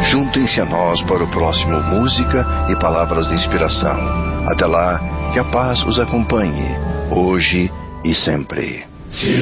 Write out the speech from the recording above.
Juntem-se a nós para o próximo Música e Palavras de Inspiração. Até lá, que a paz os acompanhe, hoje e sempre.